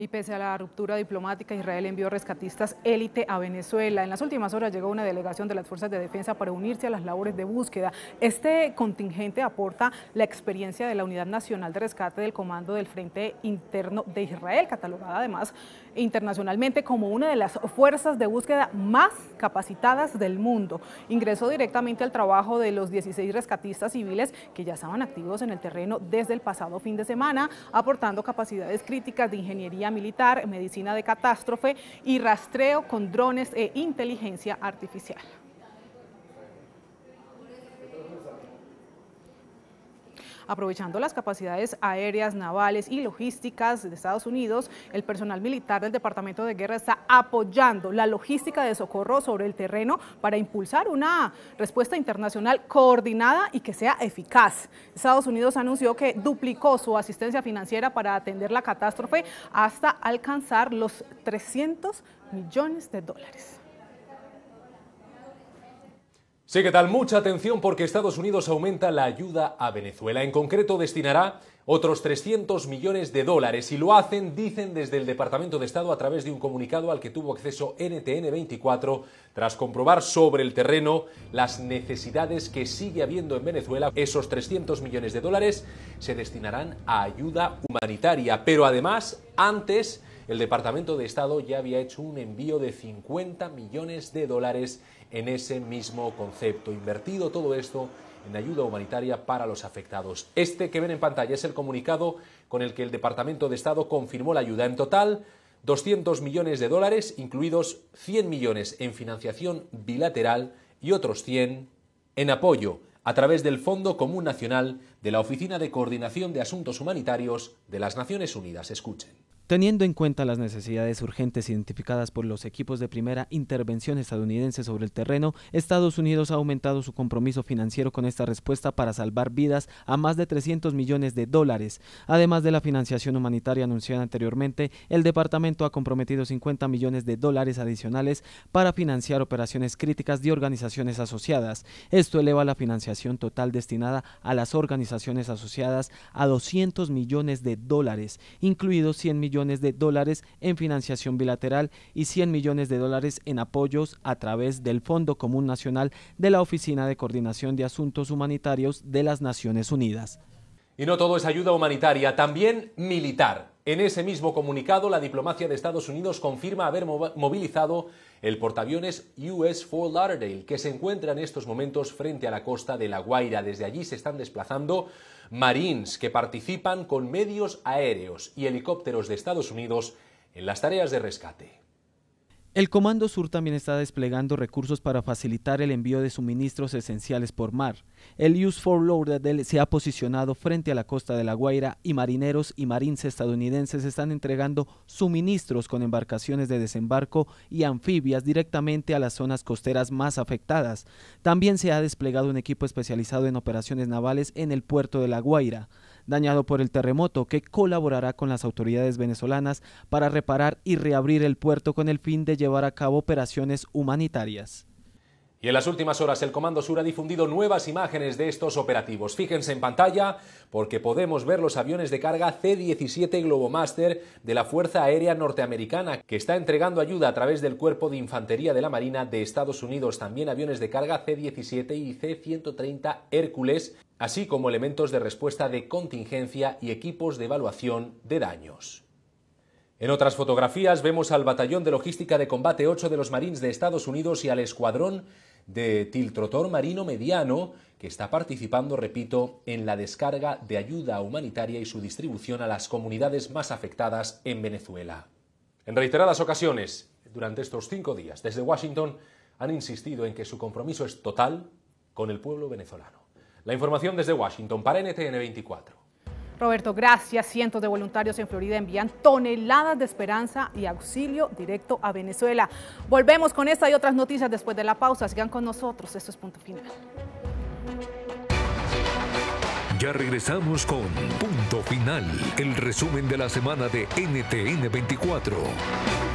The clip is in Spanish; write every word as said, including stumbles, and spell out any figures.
Y pese a la ruptura diplomática, Israel envió rescatistas élite a Venezuela. En las últimas horas llegó una delegación de las Fuerzas de Defensa para unirse a las labores de búsqueda. Este contingente aporta la experiencia de la Unidad Nacional de Rescate del Comando del Frente Interno de Israel, catalogada además internacionalmente como una de las fuerzas de búsqueda más capacitadas del mundo. Ingresó directamente al trabajo de los dieciséis rescatistas civiles que ya estaban activos en el terreno desde el pasado fin de semana, aportando capacidades críticas de ingeniería militar, medicina de catástrofe y rastreo con drones e inteligencia artificial. Aprovechando las capacidades aéreas, navales y logísticas de Estados Unidos, el personal militar del Departamento de Guerra está apoyando la logística de socorro sobre el terreno para impulsar una respuesta internacional coordinada y que sea eficaz. Estados Unidos anunció que duplicó su asistencia financiera para atender la catástrofe hasta alcanzar los trescientos millones de dólares. Sí, ¿qué tal? Mucha atención porque Estados Unidos aumenta la ayuda a Venezuela. En concreto, destinará otros trescientos millones de dólares y lo hacen, dicen desde el Departamento de Estado a través de un comunicado al que tuvo acceso N T N veinticuatro tras comprobar sobre el terreno las necesidades que sigue habiendo en Venezuela. Esos trescientos millones de dólares se destinarán a ayuda humanitaria, pero además, antes, el Departamento de Estado ya había hecho un envío de cincuenta millones de dólares en ese mismo concepto, invertido todo esto en ayuda humanitaria para los afectados. Este que ven en pantalla es el comunicado con el que el Departamento de Estado confirmó la ayuda. En total, doscientos millones de dólares, incluidos cien millones en financiación bilateral y otros cien en apoyo a través del Fondo Común Nacional de la Oficina de Coordinación de Asuntos Humanitarios de las Naciones Unidas. Escuchen. Teniendo en cuenta las necesidades urgentes identificadas por los equipos de primera intervención estadounidense sobre el terreno, Estados Unidos ha aumentado su compromiso financiero con esta respuesta para salvar vidas a más de trescientos millones de dólares. Además de la financiación humanitaria anunciada anteriormente, el departamento ha comprometido cincuenta millones de dólares adicionales para financiar operaciones críticas de organizaciones asociadas. Esto eleva la financiación total destinada a las organizaciones asociadas a doscientos millones de dólares, incluidos cien millones de dólares en financiación bilateral y cien millones de dólares en apoyos a través del Fondo Común Nacional de la Oficina de Coordinación de Asuntos Humanitarios de las Naciones Unidas. Y no todo es ayuda humanitaria, también militar. En ese mismo comunicado, la diplomacia de Estados Unidos confirma haber movilizado el portaaviones U S Fort Lauderdale, que se encuentra en estos momentos frente a la costa de La Guaira. Desde allí se están desplazando Marines que participan con medios aéreos y helicópteros de Estados Unidos en las tareas de rescate. El Comando Sur también está desplegando recursos para facilitar el envío de suministros esenciales por mar. El U S Fort Lauderdale se ha posicionado frente a la costa de La Guaira y marineros y marines estadounidenses están entregando suministros con embarcaciones de desembarco y anfibias directamente a las zonas costeras más afectadas. También se ha desplegado un equipo especializado en operaciones navales en el puerto de La Guaira, dañado por el terremoto, que colaborará con las autoridades venezolanas para reparar y reabrir el puerto con el fin de llevar a cabo operaciones humanitarias. Y en las últimas horas el Comando Sur ha difundido nuevas imágenes de estos operativos. Fíjense en pantalla porque podemos ver los aviones de carga C diecisiete Globomaster de la Fuerza Aérea Norteamericana, que está entregando ayuda a través del Cuerpo de Infantería de la Marina de Estados Unidos. También aviones de carga C diecisiete y C ciento treinta Hércules, así como elementos de respuesta de contingencia y equipos de evaluación de daños. En otras fotografías vemos al Batallón de Logística de Combate ocho de los Marines de Estados Unidos y al Escuadrón de Tiltrotor Marino Mediano, que está participando, repito, en la descarga de ayuda humanitaria y su distribución a las comunidades más afectadas en Venezuela. En reiteradas ocasiones, durante estos cinco días, desde Washington, han insistido en que su compromiso es total con el pueblo venezolano. La información desde Washington para N T N veinticuatro. Roberto, gracias. Cientos de voluntarios en Florida envían toneladas de esperanza y auxilio directo a Venezuela. Volvemos con esta y otras noticias después de la pausa. Sigan con nosotros. Esto es Punto Final. Ya regresamos con Punto Final, el resumen de la semana de N T N veinticuatro.